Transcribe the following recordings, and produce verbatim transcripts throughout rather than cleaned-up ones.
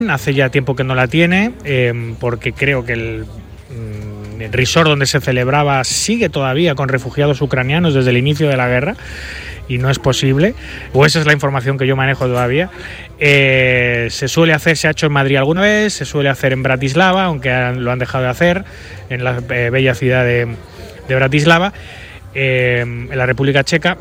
Hace ya tiempo que no la tiene, eh, porque creo que el, mm, el resort donde se celebraba sigue todavía con refugiados ucranianos desde el inicio de la guerra, y no es posible, o esa es la información que yo manejo todavía. Eh, se suele hacer, se ha hecho en Madrid alguna vez, se suele hacer en Bratislava, aunque han, lo han dejado de hacer, en la eh, bella ciudad de, de Bratislava, eh, en la República Checa,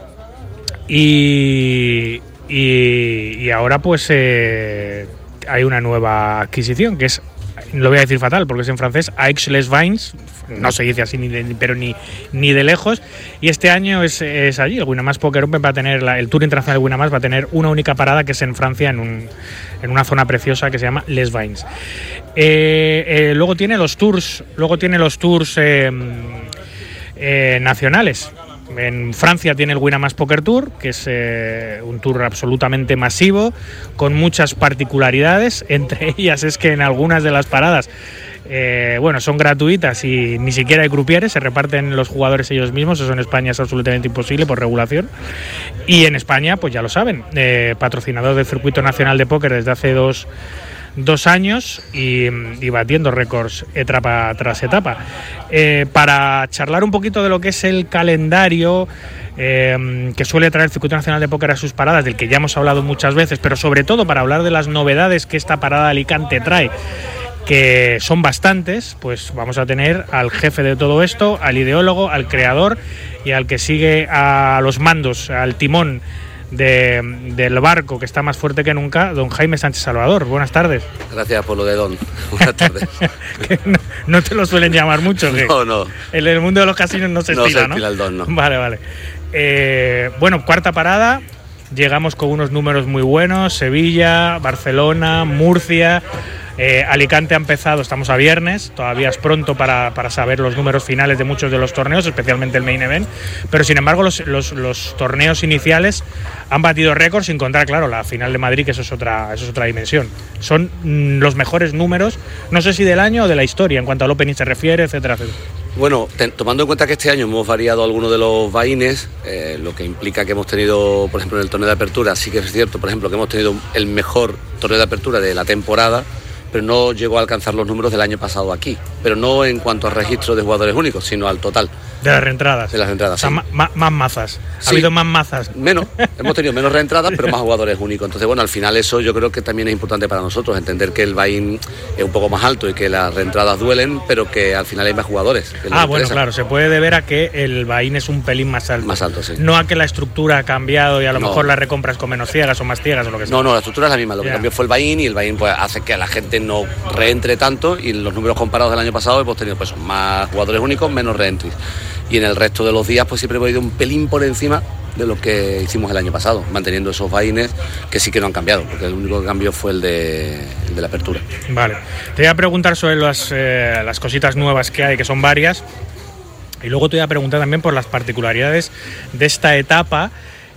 y, y, y ahora pues eh, hay una nueva adquisición, que es, lo voy a decir fatal porque es en francés, Aix-les-Bains, no se dice así, ni de, pero ni, ni de lejos, y este año es, es allí. El Winamax Poker Open va a tener, la, el Tour Internacional de Winamax va a tener una única parada, que es en Francia, en, un, en una zona preciosa que se llama Les Bains. Eh, eh, luego tiene los tours, luego tiene los tours eh, eh, nacionales. En Francia tiene el Winamax Poker Tour, que es eh, un tour absolutamente masivo, con muchas particularidades. Entre ellas es que en algunas de las paradas, eh, bueno, son gratuitas y ni siquiera hay croupiers, se reparten los jugadores ellos mismos. Eso en España es absolutamente imposible por regulación. Y en España, pues ya lo saben, eh, patrocinador del Circuito Nacional de Póker desde hace dos dos años y, y batiendo récords etapa tras etapa. Eh, para charlar un poquito de lo que es el calendario eh, que suele traer el Circuito Nacional de Póker a sus paradas, del que ya hemos hablado muchas veces, pero sobre todo para hablar de las novedades que esta parada de Alicante trae, que son bastantes, pues vamos a tener al jefe de todo esto, al ideólogo, al creador y al que sigue a los mandos, al timón De, del barco, que está más fuerte que nunca, don Jaime Sánchez Salvador. Buenas tardes. Gracias por lo de don. Buenas tardes. no, no te lo suelen llamar mucho, ¿qué? No, no. En el mundo de los casinos no se estila, ¿no? No se estila el don, no. Vale, vale. Eh, bueno, cuarta parada. Llegamos con unos números muy buenos. Sevilla, Barcelona, Murcia. Eh, Alicante ha empezado, estamos a viernes, todavía es pronto para, para saber los números finales de muchos de los torneos, especialmente el Main Event, pero sin embargo los, los, los torneos iniciales han batido récords, sin contar, claro, la final de Madrid, que eso es otra, eso es otra dimensión. Son mm, los mejores números, no sé si del año o de la historia, en cuanto al Opening se refiere, etcétera, etcétera. Bueno, te, tomando en cuenta que este año hemos variado algunos de los vaines, eh, lo que implica que hemos tenido, por ejemplo, en el torneo de apertura, sí que es cierto, por ejemplo, que hemos tenido el mejor torneo de apertura de la temporada, pero no llegó a alcanzar los números del año pasado aquí, pero no en cuanto a registro de jugadores únicos, sino al total. De las reentradas. De las reentradas, o sea, sí. ma- más mazas. Ha sí. habido más mazas. Menos, hemos tenido menos reentradas, pero más jugadores únicos. Entonces, bueno, al final eso yo creo que también es importante para nosotros, entender que el buy-in es un poco más alto y que las reentradas duelen, pero que al final hay más jugadores. Ah, bueno, claro, se puede deber a que el buy-in es un pelín más alto. Más alto, sí. No a que la estructura ha cambiado y a lo no. mejor las recompras con menos ciegas o más ciegas o lo que sea. No, no, la estructura es la misma. Lo que yeah. cambió fue el buy-in, y el buy-in pues hace que la gente no reentre tanto, y los números comparados del año pasado hemos tenido pues más jugadores únicos, menos reentries. Y en el resto de los días pues siempre hemos ido un pelín por encima de lo que hicimos el año pasado, manteniendo esos buy-ins que sí que no han cambiado, porque el único que cambió fue el de, el de la apertura. Vale, te voy a preguntar sobre las, eh, las cositas nuevas que hay, que son varias, y luego te voy a preguntar también por las particularidades de esta etapa,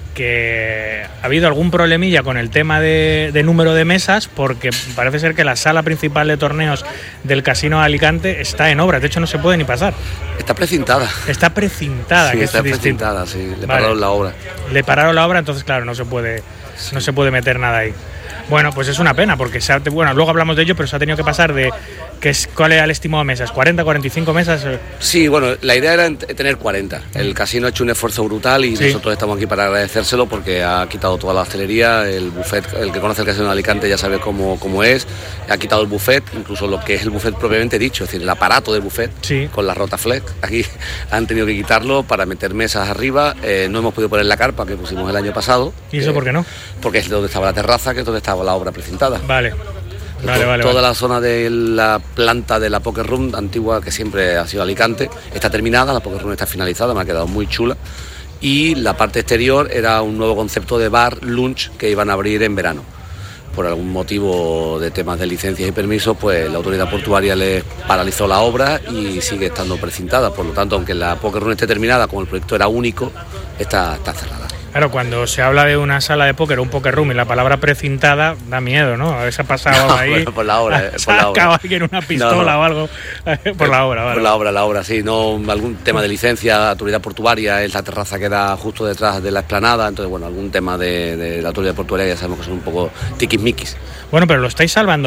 que ha habido algún problemilla con el tema de, de número de mesas, porque parece ser que la sala principal de torneos del Casino de Alicante está en obra, de hecho no se puede ni pasar. Está precintada. Está precintada, sí, que está es precintada, distinto. sí, le vale. pararon la obra. Le pararon la obra, entonces claro, no se puede, sí. no se puede meter nada ahí. Bueno, pues es una pena, porque se ha, bueno, luego hablamos de ello, pero se ha tenido que pasar de que es, ¿cuál era el estimado de mesas? ¿cuarenta, cuarenta y cinco mesas? Sí, bueno, la idea era tener cuarenta. El casino ha hecho un esfuerzo brutal y sí. nosotros estamos aquí para agradecérselo, porque ha quitado toda la hostelería, el buffet, el que conoce el Casino de Alicante ya sabe cómo, cómo es, ha quitado el buffet, incluso lo que es el buffet propiamente dicho, es decir, el aparato de buffet, sí. con la Rotaflex. Aquí han tenido que quitarlo para meter mesas arriba, eh, no hemos podido poner la carpa que pusimos el año pasado. ¿Y eso eh, por qué no? Porque es donde estaba la terraza, que es donde estaba la obra precintada. Vale. Vale, Todo, vale, toda vale. la zona de la planta de la Poker Room antigua, que siempre ha sido Alicante, está terminada, la Poker Room está finalizada, me ha quedado muy chula, y la parte exterior era un nuevo concepto de bar, lunch, que iban a abrir en verano. Por algún motivo de temas de licencias y permisos, pues la autoridad portuaria les paralizó la obra y sigue estando precintada. Por lo tanto, aunque la Poker Room esté terminada, como el proyecto era único, está, está cerrada. Claro, cuando se habla de una sala de póker o un poker room y la palabra precintada, da miedo, ¿no? A ver si ha pasado no, ahí. Bueno, por la obra, eh, por la obra. Sacaba alguien una pistola no, no. o algo. Por la obra, vale. Por la obra, la obra, sí. No, algún tema de licencia, autoridad portuaria, es la terraza que da justo detrás de la explanada. Entonces, bueno, algún tema de, de la autoridad portuaria ya sabemos que son un poco tiquismiquis. Bueno, pero lo estáis salvando